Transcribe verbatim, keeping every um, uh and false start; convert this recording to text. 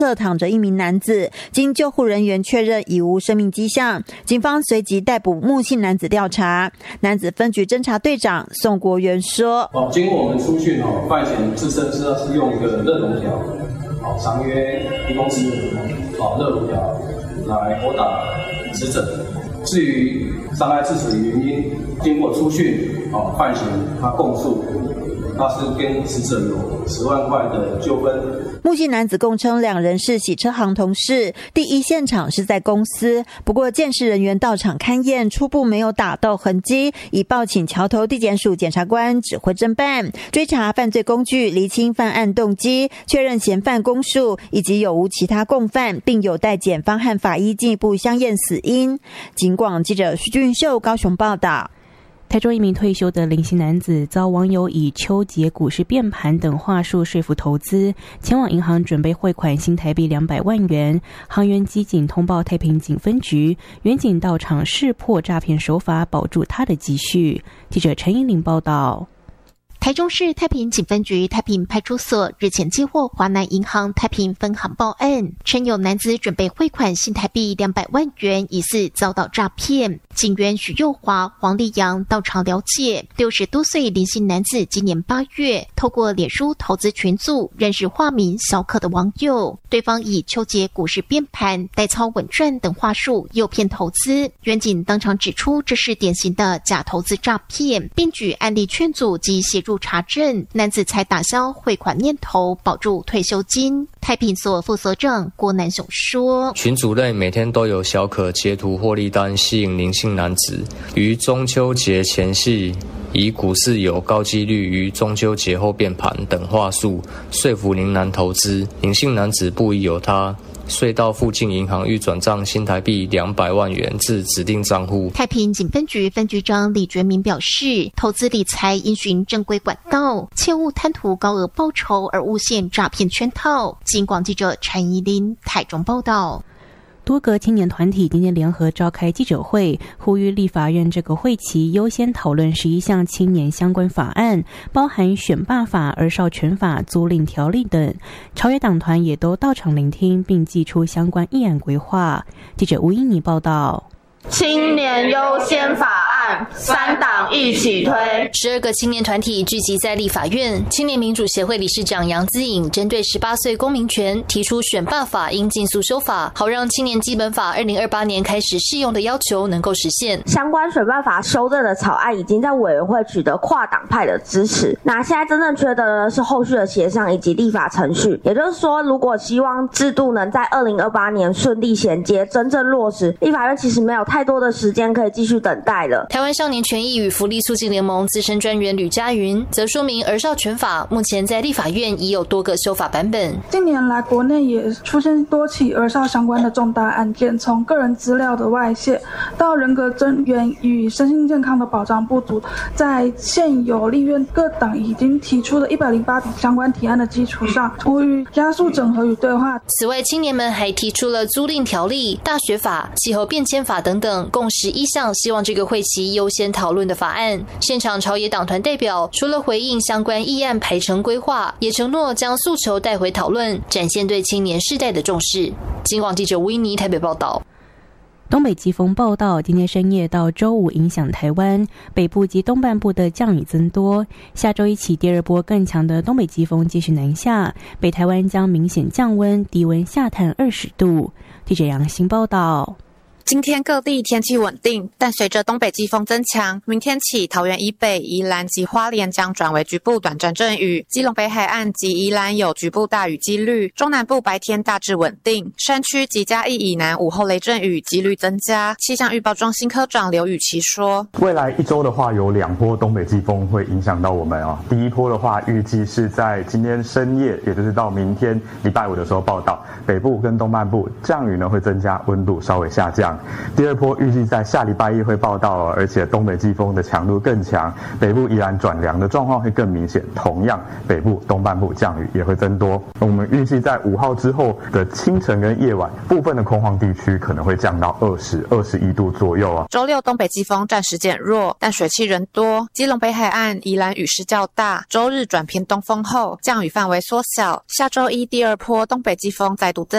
侧躺着一名男子，经救护人员确认已无生命迹象，警方随即逮捕木姓男子调查。男子分局侦查队长宋国元说：“ 哦，经过我们初训哦，犯嫌自身是是用一个热熔条，哦，长约一公尺，哦，热熔条来殴打死者。至于伤害致死的原因，经过初训，哦，犯嫌他供述。”他是跟死者有十万块的纠纷。 木姓男子供称，两人是洗车行同事，第一现场是在公司，不过鉴识人员到场勘验，初步没有打斗痕迹，已报请桥头地检署检察官指挥侦办，追查犯罪工具，厘清犯案动机，确认嫌犯供述以及有无其他共犯，并有待检方和法医进一步相验死因。警广记者徐俊秀高雄报道。 台中一名退休的林姓男子遭网友以秋节股市变盘等话术说服投资，前往银行准备汇款新台币两百万元。行员机警通报太平警分局，员警到场识破诈骗手法，保住他的积蓄。记者陈依玲报道。 台中市太平警分局太平派出所日前接获华南银行太平分行报案，称有男子准备汇款新台币两百万元，疑似遭到诈骗。警员许佑华、黄立阳到场了解，六十多岁林姓男子今年八月透过脸书投资群组认识化名小可的网友，对方以秋节股市变盘、代操稳赚等话术诱骗投资。员警当场指出，这是典型的假投资诈骗，并举案例劝阻及协助查证，男子才打消汇款念头，保住退休金。太平所副所长郭南雄说：“ 群组内每天都有小可截图获利单，吸引林姓男子于中秋节前夕以股市有高几率于中秋节后变盘等话术说服林男投资。林姓男子不疑有他，隧道附近银行预转账新台币两百万元至指定账户。” 太平警分局分局长李觉明表示，投资理财应循正规管道，切勿贪图高额报酬而诬陷诈骗圈套。警广记者陈怡琳台中报道。 多个青年团体今天联合召开记者会，呼吁立法院这个会期优先讨论十一项青年相关法案，包含选罢法、儿少权法、租赁条例等。朝野党团也都到场聆听，并祭出相关议案规划。记者吴依妮报道。 青年优先法案，三党一起推。 十二个青年团体聚集在立法院，青年民主协会理事长杨姿颖针对十八岁公民权提出选罢法应尽速修法，好让青年基本法二零二八年开始适用的要求能够实现。 相关选罢法修正的草案已经在委员会取得跨党派的支持，那现在真正缺的呢是后续的协商以及立法程序。也就是说，如果希望制度能在二零二八年顺利衔接、真正落实，立法院其实没有太多的时间可以继续等待了。 台湾少年权益与福利促进联盟资深专员吕家云则说明，儿少权法目前在立法院已有多个修法版本。 近年来，国内也出现多起儿少相关的重大案件，从个人资料的外泄到人格尊严与身心健康的保障不足，在现有立院各党已经提出的一百零八笔相关提案的基础上，呼吁加速整合与对话。 此外，青年们还提出了租赁条例、大学法、气候变迁法等等，共十一项希望这个会期优先讨论的法案。现场朝野党团代表除了回应相关议案排程规划，也承诺将诉求带回讨论，展现对青年世代的重视。警广记者吴依妮台北报道。 东北季风报道，今天深夜到周五影响台湾北部及东半部的降雨增多，下周一起第二波更强的东北季风继续南下，北台湾将明显降温，低温下探二十度。记者杨欣报道。 今天各地天气稳定，但随着东北季风增强，明天起桃园以北、宜兰及花莲将转为局部短暂阵雨，基隆北海岸及宜兰有局部大雨几率，中南部白天大致稳定，山区及嘉义以南午后雷阵雨几率增加。气象预报中心科长刘雨琦说， 未来一周的话，有两波东北季风会影响到我们哦。第一波的话，预计是在今天深夜，也就是到明天礼拜五的时候报道，北部跟东半部降雨呢会增加，温度稍微下降。第二波预计在下礼拜一会报道，而且东北季风的强度更强，北部宜兰转凉的状况会更明显，同样北部东半部降雨也会增多。我们预计在五号之后的清晨跟夜晚，部分的空旷地区可能会降到二十、二十一度左右啊。 周六东北季风暂时减弱，但水汽仍多，基隆北海岸、宜兰雨势较大。周日转偏东风后，降雨范围缩小。下周一第二波东北季风再度增